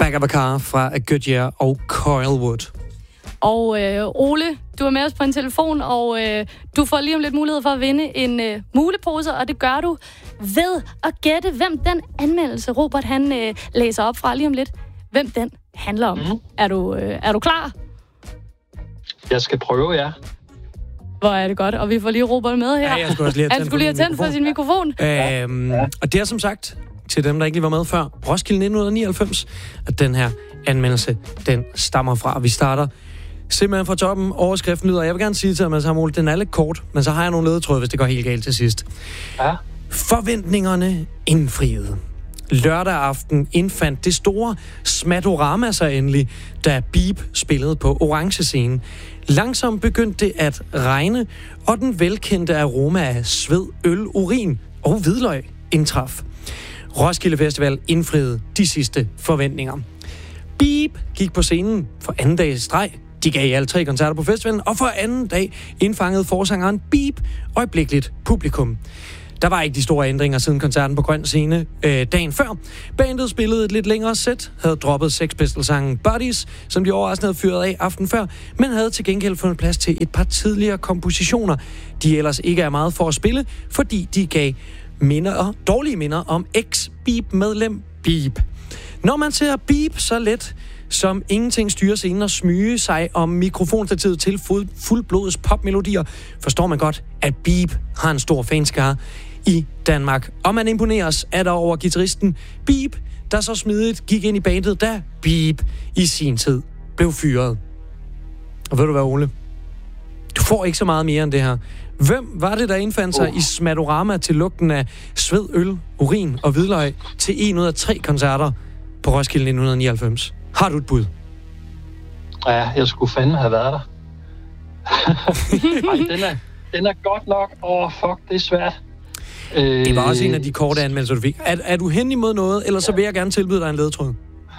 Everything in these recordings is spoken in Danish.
Back of a Car fra Goodyear og Coilwood. Og Ole, du er med os på en telefon, og du får lige om lidt mulighed for at vinde en mulepose, og det gør du ved at gætte, hvem den anmeldelse, Robert han læser op fra lige om lidt, hvem den handler om. Er du klar? Jeg skal prøve, ja. Hvor er det godt, og vi får lige Robert med her. Ja, jeg skulle også lige have tændt for sin mikrofon. Og det er som sagt, til dem, der ikke lige var med før, Roskilde 1999, at den her anmeldelse, den stammer fra. Vi starter simpelthen fra toppen. Overskriften lyder, jeg vil gerne sige til Mads Hamol, den er lidt kort, men så har jeg nogle ledetråde, hvis det går helt galt til sidst. Ja. Forventningerne indfriede. Lørdag aften indfandt det store smatorama sig endelig, da Beep spillede på Orange Scene. Langsomt begyndte det at regne, og den velkendte aroma af sved, øl, urin og hvidløg indtraf. Roskilde Festival indfriede de sidste forventninger. Beep gik på scenen for anden dag i streg. De gav i alle 3 koncerter på festivalen, og for anden dag indfangede forsangeren Beep øjeblikkeligt publikum. Der var ikke de store ændringer siden koncerten på Grøn Scene dagen før. Bandet spillede et lidt længere sæt, havde droppet Sex Pistols-sangen Buddies, som de overraskende havde fyret af aften før, men havde til gengæld fundet plads til et par tidligere kompositioner, de ellers ikke er meget for at spille, fordi de gav dårlige minder om ex-Beep-medlem Beep. Når man ser Beep så let som ingenting styrer scenen og smyge sig om mikrofonstativet til fuldblods popmelodier, forstår man godt, at Beep har en stor fanskare i Danmark. Og man imponeres af der over guitaristen Beep, der så smidigt gik ind i bandet, da Beep i sin tid blev fyret. Og ved du hvad, Ole? Du får ikke så meget mere end det her. Hvem var det, der indfandt sig i smatorama til lugten af sved, øl, urin og hvidløg til 1 ud af 3 koncerter på Roskilde 1999? Har du et bud? Ja, jeg skulle fandme have været der. Ej, den er godt nok. Fuck, det er svært. Det var også en af de korte anmeldelser, du fik. Er du hen imod noget, eller så vil jeg gerne tilbyde dig en ledetråd?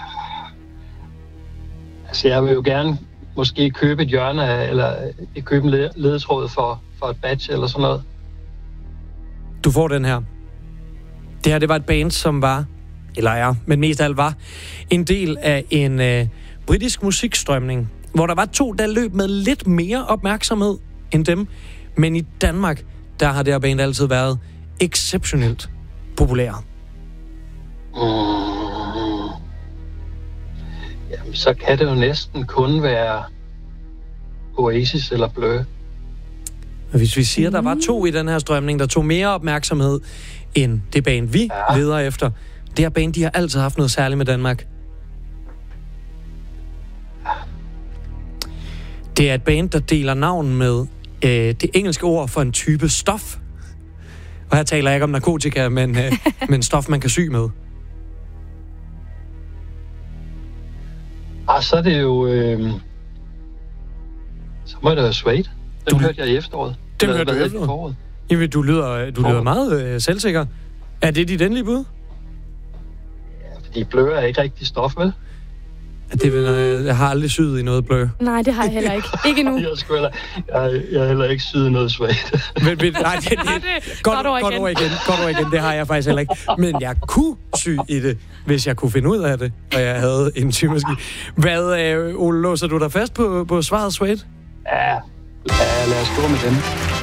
Altså, jeg vil jo gerne måske købe et hjørne, eller købe en ledetråd for et badge, eller sådan noget. Du får den her. Det her, det var et band, som var, eller er, men mest af alt var, en del af en britisk musikstrømning, hvor der var 2, der løb med lidt mere opmærksomhed end dem. Men i Danmark, der har det her band altid været exceptionelt populær. Jamen, så kan det jo næsten kun være Oasis eller Blur. Og hvis vi siger, der var 2 i den her strømning, der tog mere opmærksomhed end det band, vi leder efter. Det her band, de har altid haft noget særligt med Danmark. Det er et band, der deler navn med det engelske ord for en type stof. Og her taler jeg ikke om narkotika, men stof, man kan sy med. Så er det jo... så må det være Suede. Den hørte jeg i efteråret. Den hørte du i efteråret? Jamen, du lyder meget selvsikker. Er det dit endelige bud? Ja, fordi Blur er ikke rigtig stof, vel? Jeg har aldrig syet i noget Blur. Nej, det har jeg heller ikke. Ikke nu. Jeg har heller ikke syet i noget Suede. Nej, godt ord igen. Det har jeg faktisk heller ikke. Men jeg kunne sy i det, hvis jeg kunne finde ud af det, og jeg havde en symaskine. Hvad, Ole, låser du dig fast på svaret Suede? Ja, lad os gå med den.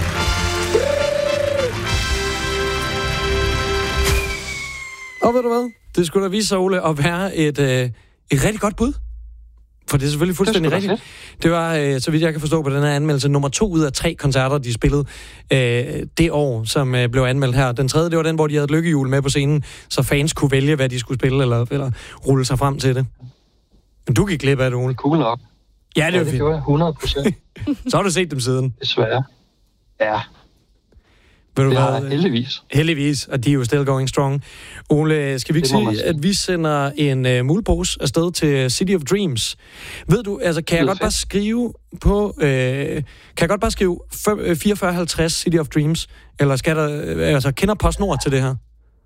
Og ved du hvad? Det skulle da vise sig, Ole, at være et rigtig godt bud. For det er selvfølgelig fuldstændig rigtigt. Det var, så vidt jeg kan forstå på den her anmeldelse, nummer 2 ud af 3 koncerter, de spillede det år, som blev anmeldt her. Den 3. det var den, hvor de havde lykkehjul med på scenen, så fans kunne vælge, hvad de skulle spille, eller rulle sig frem til det. Men du gik glip af det, Ole. Cool nok. Ja, det var fint. Det gjorde jeg 100%. Så har du set dem siden. Desværre. Ja. Det har heldigvis. Heldigvis, og de er jo still going strong. Ole, skal vi ikke sige, at vi sender en mulepose afsted til City of Dreams? Ved du, altså kan jeg godt bare skrive på... kan jeg godt bare skrive 4450 City of Dreams? Eller skal der... kender PostNord til det her?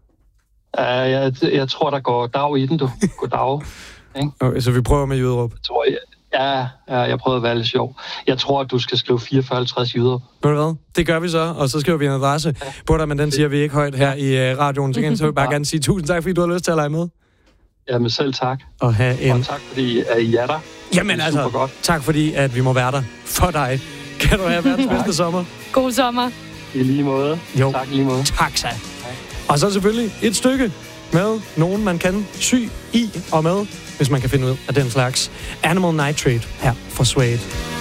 Jeg tror, der går dag i den, du. God dag. Okay, så vi prøver med Jyderup. Tror jeg. Ja, jeg prøvede at være lidt sjov. Jeg tror, at du skal skrive 4450 Jyderup. Ved du hvad? Det gør vi så, og så skriver vi en adresse på dig, men den siger vi ikke højt her i radioen. Så kan jeg bare gerne sige tusind tak, fordi du har lyst til at lege med. Jamen selv tak. Og have en... Og tak fordi I er der. Jamen altså, godt. Tak fordi at vi må være der for dig. Kan du have verdens bedste sommer. God sommer. I lige måde. Jo. Tak i lige måde. Tak, så. Og så selvfølgelig et stykke med nogen, man kan sy i og med, hvis man kan finde ud af den slags. Animal Nitrate her for Suede.